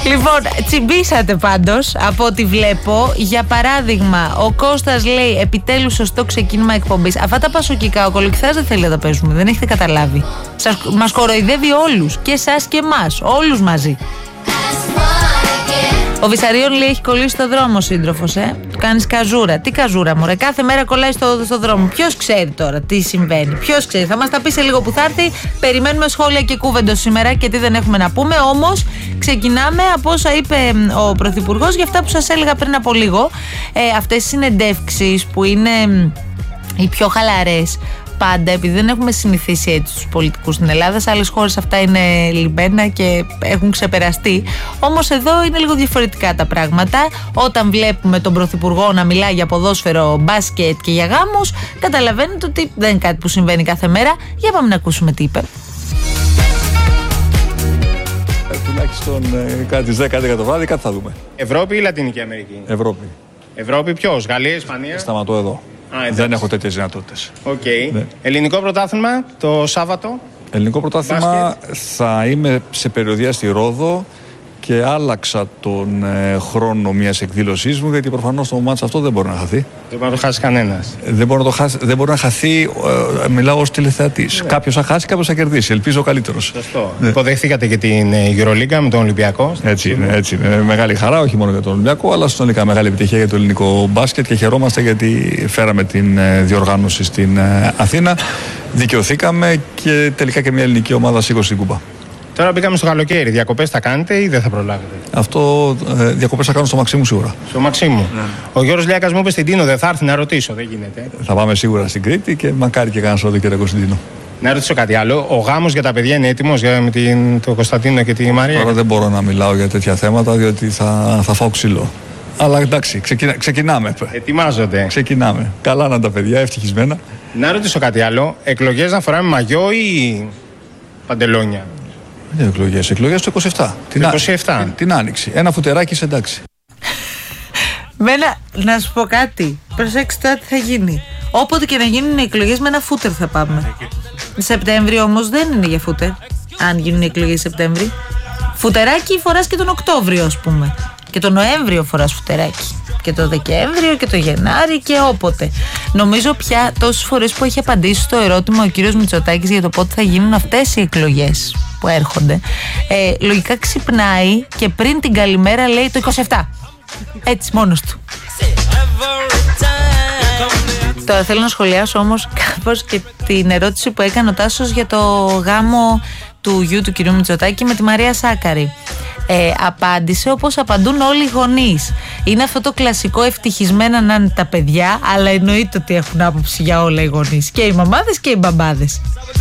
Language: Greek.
Λοιπόν, τσιμπήσατε πάντως από ό,τι βλέπω. Για παράδειγμα, ο Κώστας λέει επιτέλους σωστό ξεκίνημα εκπομπής. Αυτά τα πασοκικά ο Κολοκυθάς δεν θέλει να τα παίζουμε. Δεν έχετε καταλάβει. Μας κοροϊδεύει όλους. Και εσάς και εμάς. Όλους μαζί. Ο Βυσαρίων λέει έχει κολλήσει στο δρόμο ο σύντροφος, Του κάνεις καζούρα. Τι καζούρα, μωρέ, κάθε μέρα κολλάει στο δρόμο. Ποιος ξέρει τώρα τι συμβαίνει, ποιος ξέρει. Θα μας τα πει σε λίγο που θα έρθει. Περιμένουμε σχόλια και κούβεντο σήμερα και τι δεν έχουμε να πούμε. Όμως ξεκινάμε από όσα είπε ο Πρωθυπουργός για αυτά που σας έλεγα πριν από λίγο. Αυτές οι συνεντεύξεις που είναι οι πιο χαλαρές. Πάντα, επειδή δεν έχουμε συνηθίσει έτσι τους πολιτικούς στην Ελλάδα, σε άλλες χώρες αυτά είναι λιμπένα και έχουν ξεπεραστεί. Όμως εδώ είναι λίγο διαφορετικά τα πράγματα. Όταν βλέπουμε τον Πρωθυπουργό να μιλάει για ποδόσφαιρο, μπάσκετ και για γάμους, καταλαβαίνετε ότι δεν είναι κάτι που συμβαίνει κάθε μέρα. Για πάμε να ακούσουμε τι είπε. Τουλάχιστον κάτι τις 10 το βράδυ, κάτι θα δούμε. Ευρώπη ή Λατινική Αμερική? Ευρώπη. Ευρώπη ποιος, Γαλλία, Ισπανία? Σταματώ εδώ. Δεν έχω τέτοιες δυνατότητες. Ναι. Ελληνικό πρωτάθλημα το Σάββατο. Ελληνικό πρωτάθλημα θα είμαι σε περιοδεία στη Ρόδο και άλλαξα τον χρόνο μιας εκδήλωσής μου, γιατί προφανώς το μάτς αυτό δεν μπορεί να χαθεί. Δεν μπορεί να το χάσει κανένας. Δεν μπορεί να χαθεί, μιλάω ως τηλεθεατής. Κάποιος θα χάσει, κάποιος θα κερδίσει. Ελπίζω ο καλύτερος. Σωστό. Υποδεχθήκατε και την Euroliga με τον Ολυμπιακό. Έτσι είναι. Μεγάλη χαρά, όχι μόνο για τον Ολυμπιακό, αλλά συνολικά μεγάλη επιτυχία για το ελληνικό μπάσκετ και χαιρόμαστε γιατί φέραμε την διοργάνωση στην Αθήνα. Δικαιωθήκαμε και τελικά και μια ελληνική ομάδα σήκωσε την κούπα. Τώρα μπήκαμε στο καλοκαίρι. Διακοπές θα κάνετε ή δεν θα προλάβετε? Αυτό διακοπές θα κάνω στο Μαξίμου σίγουρα. Στο Μαξίμου. Ναι. Ο Γιώργος Λιάκας μου είπε στην Τίνο, δεν θα έρθει να ρωτήσω, δεν γίνεται. Θα πάμε σίγουρα στην Κρήτη και μακάρι και κανένα Σαββατοκύριακο στην Τίνο. Να ρωτήσω κάτι άλλο. Ο γάμος για τα παιδιά είναι έτοιμος με τον Κωνσταντίνο και τη Μαρία? Τώρα δεν μπορώ να μιλάω για τέτοια θέματα διότι θα φάω ξύλο. Αλλά εντάξει, ξεκινάμε. Ετοιμάζονται. Ξεκινάμε. Καλά να τα παιδιά, ευτυχισμένα. Να ρωτήσω κάτι άλλο. Εκλογές να φοράμε μαγιό ή παντελόνια? Δεν είναι εκλογές το 27. Την άνοιξη. Ένα φουτεράκι σε εντάξει. Να σου πω κάτι. Προσέξτε τώρα τι θα γίνει. Όποτε και να γίνουν οι εκλογές με ένα φούτερ θα πάμε. Σεπτέμβριο όμως δεν είναι για φούτερ. Αν γίνουν οι εκλογές Σεπτέμβρη. Φουτεράκι φοράς και τον Οκτώβριο, ας πούμε. Και τον Νοέμβριο φοράς φουτεράκι. Και το Δεκέμβριο και το Γενάρη και όποτε. Νομίζω πια τόσες φορές που έχει απαντήσει στο ερώτημα ο κύριος Μητσοτάκης για το πότε θα γίνουν αυτές οι εκλογές που έρχονται, λογικά ξυπνάει και πριν την καλημέρα λέει το 27. Έτσι μόνος του. Τώρα θέλω να σχολιάσω όμως κάπως και την ερώτηση που έκανε ο Τάσος για το γάμο του γιου του κυρίου Μητσοτάκη με τη Μαρία Σάκαρη. Απάντησε όπως απαντούν όλοι οι γονείς. Είναι αυτό το κλασικό ευτυχισμένα να είναι τα παιδιά, αλλά εννοείται ότι έχουν άποψη για όλα οι γονείς. Και οι μαμάδες και οι μπαμπάδες.